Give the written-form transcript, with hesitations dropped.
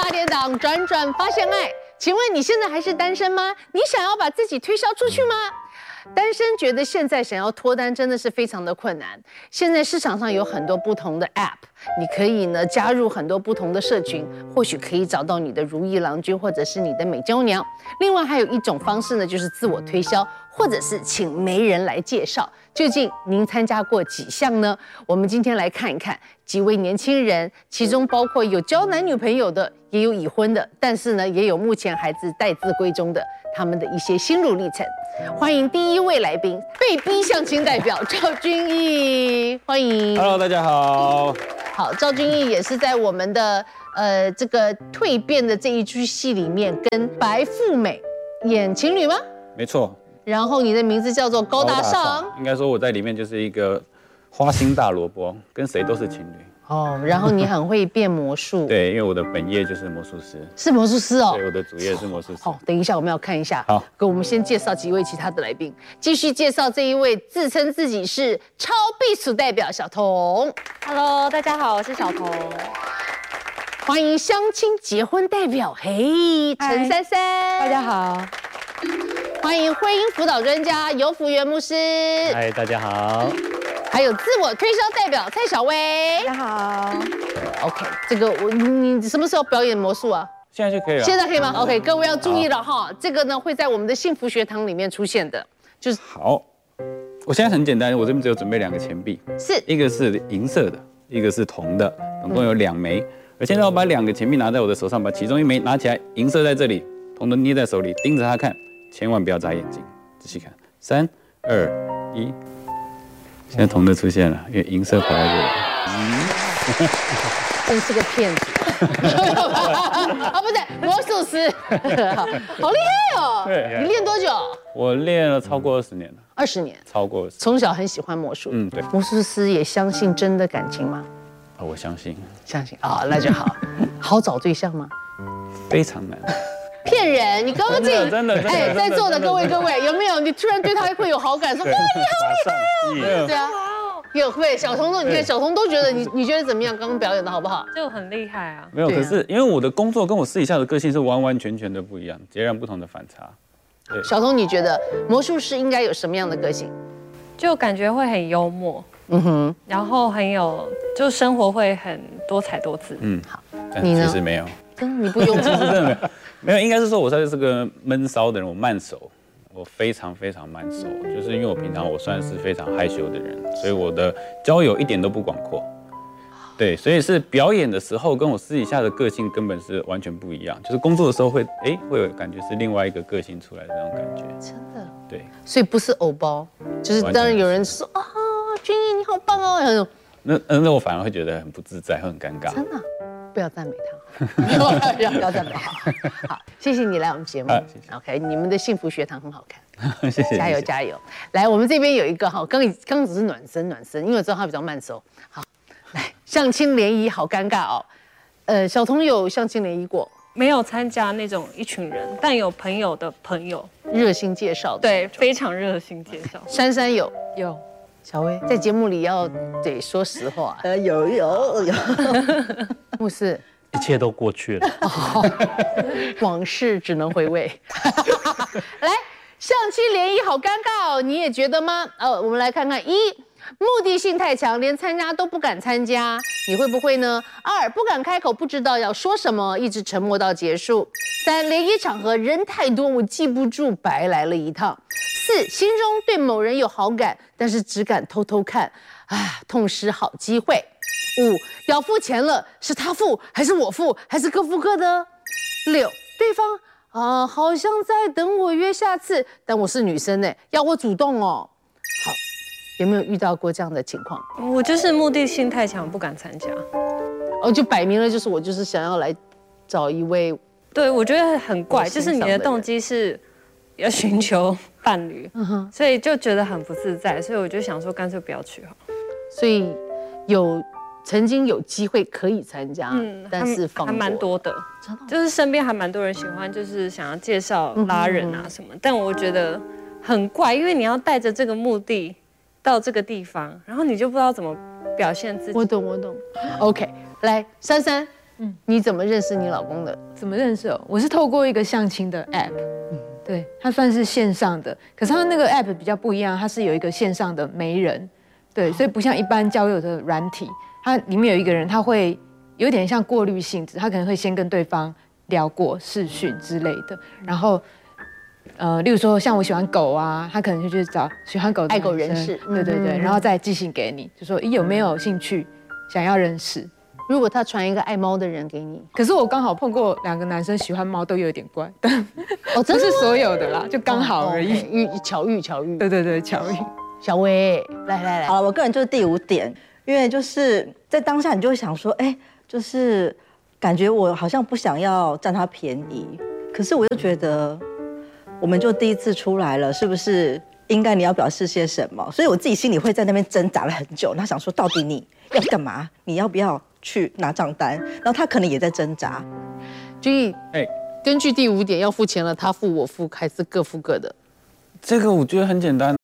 点档转转发现爱，请问你现在还是单身吗？你想要把自己推销出去吗？单身觉得现在想要脱单真的是非常的困难。现在市场上有很多不同的 App， 你可以呢加入很多不同的社群，或许可以找到你的如意郎君或者是你的美娇娘。另外还有一种方式呢，就是自我推销，或者是请媒人来介绍。究竟您参加过几项呢？我们今天来看一看几位年轻人，其中包括有交男女朋友的，也有已婚的，但是呢，也有目前孩子待字闺中的，他们的一些心路历程。欢迎第一位来宾，被逼相亲代表赵君毅，欢迎。 Hello， 大家好。 好，赵君毅也是在我们的这个蜕变的这一出戏里面，跟白富美演情侣吗？ 没错。 然后你的名字叫做高大上， 应该说我在里面就是一个花心大萝卜，跟谁都是情侣。 哦，然后你很会变魔术。 对，因为我的本业就是魔术师。 是魔术师哦。 对，我的主业是魔术师。 好，等一下我们要看一下。 好， 跟我们先介绍几位其他的来宾，继续介绍这一位自称自己是超避暑代表小童。 Hello， 大家好，我是小童。 欢迎相亲结婚代表，嘿，陈珊珊。 大家好。 欢迎婚姻辅导专家游福元牧师。 嗨，大家好。 还有自我推销代表蔡小薇。 大家好。 OK， 这个你什么时候表演魔术啊？ 现在就可以了。 现在可以吗 ？OK， 各位要注意了哈，这个呢会在我们的幸福学堂里面出现的，就是好。我现在很简单，我这边只有准备2个钱币， 是一个是银色的，一个是铜的，总共有2枚。而现在我把2个钱币拿在我的手上，把其中1枚拿起来，银色在这里，铜的捏在手里，盯着它看。千万不要眨眼睛，仔细看。3、2、1，现在铜的出现了，因为银色跑在这里。 真是个骗子啊！不对，魔术师，好厉害哦！ 对， 你练多久？ 我练了超过20年了。 20年， 超过20。 从小很喜欢魔术。 对。 魔术师也相信真的感情吗？ 我相信。 相信啊，那就好。好找对象吗？ 非常难。 骗人！你刚刚自己真的哎，在座的各位有没有？你突然对他会有好感，说哇你好厉害哦！对啊，有会小童都你看小童都觉得你觉得怎么样？刚刚表演的好不好？ 就很厉害啊！ 没有，可是因为我的工作跟我私底下的个性是完完全全的不一样，截然不同的反差。 对，小童你觉得魔术师应该有什么样的个性？ 就感觉会很幽默，然后很有，就生活会很多彩多姿。 好，你呢？ 其实没有， 你不用， 其实真的没有。没有，应该是说我算是个闷骚的人，我慢熟，我非常非常慢熟，就是因为我平常我算是非常害羞的人，所以我的交友一点都不广阔。对，所以是表演的时候跟我私底下的个性根本是完全不一样，就是工作的时候会有感觉是另外一个个性出来的那种感觉。 真的。 对。 所以不是偶包，就是当然有人说啊，君毅你好棒哦， 那我反而会觉得很不自在，会很尴尬。 真的。不要赞美他，不要赞美他。好，谢谢你来我们节目。 谢谢。 OK， 你们的幸福学堂很好看， 谢谢， 加油加油！来，我们这边有一个哈，刚只是暖身，因为我知道他比较慢熟。好，来相亲联谊，好尴尬哦。小童有相亲联谊过？ 没有参加那种一群人，但有朋友的朋友热心介绍的。 对，非常热心介绍。 珊珊有。小薇在节目里要得说实话。 有。 牧师， 一切都过去了。 往事只能回味。来，相亲联谊好尴尬哦，你也觉得吗？我们来看看：1，目的性太强，连参加都不敢参加，你会不会呢？2，不敢开口，不知道要说什么，一直沉默到结束。3，联谊场合人太多，我记不住，白来了一趟。4，心中对某人有好感，但是只敢偷偷看，痛失好机会。5，要付钱了，是他付还是我付，还是各付各的？6，对方好像在等我约下次，但我是女生呢，要我主动哦。好，有没有遇到过这样的情况？ 我就是目的性太强，不敢参加。 就摆明了就是我就是想要来找一位。 对，我觉得很怪，就是你的动机是要寻求伴侣，所以就觉得很不自在，所以我就想说干脆不要去好。 所以曾经有机会可以参加，但是还蛮多的，就是身边还蛮多人喜欢，就是想要介绍拉人啊什么，但我觉得很怪，因为你要带着这个目的到这个地方，然后你就不知道怎么表现自己。 我懂。OK， 来，珊珊， 你怎么认识你老公的？ 怎么认识哦？我是透过一个相亲的 app，对，它算是线上的，可是它那个 app 比较不一样，它是有一个线上的媒人，对，所以不像一般交友的软体，它里面有一个人，他会有点像过滤性质，他可能会先跟对方聊过视讯之类的，然后例如说像我喜欢狗啊，他可能就去找喜欢狗的爱狗人士， 对对对，然后再寄信给你，就说有没有兴趣想要认识。 如果他传一个爱猫的人给你， 可是我刚好碰过2个男生喜欢猫，都有点怪，但哦，真的不是所有的啦，就刚好而已。 巧遇。 对对对，巧遇。 小薇，来， 好了，我个人就是第5点，因为就是在当下你就会想说，就是感觉我好像不想要占他便宜，可是我又觉得我们就第一次出来了，是不是应该你要表示些什么？所以我自己心里会在那边挣扎了很久，然后想说到底你要干嘛？你要不要去拿账单？然后他可能也在挣扎。 所以，根据第5点要付钱了，他付我付还是各付各的？ 这个我觉得很简单，